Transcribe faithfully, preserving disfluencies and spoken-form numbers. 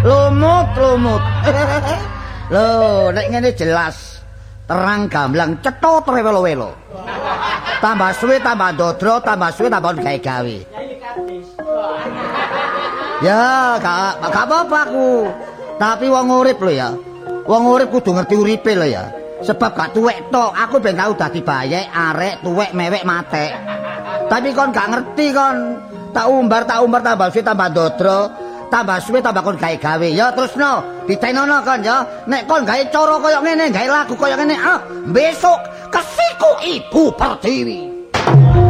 Lumut, lumut. Lho, nek ngene jelas terang gamblang cetha trewelo-welo. Tambah suwe tambah dodro, tambah suwe tambah gawe-gawe. Ya, gak gak apa-apa aku. Tapi wong urip lho ya. Wong urip kudu ngerti uripe lho ya. Sebab gak tuwek tok, aku ben tau dadi bayek, arek, tuwek, mewek, matek. Tapi kon gak ngerti kon. Tak umbar, tak umbar tambah suwe tambah dodro, tambah suwe tambah kon gawe-gawe. Ya terusno, ditenono kon ya. Nek kon gawe cara kaya ngene, gawe lagu kaya ngene, ah, besok kesiku Ibu Pertiwi.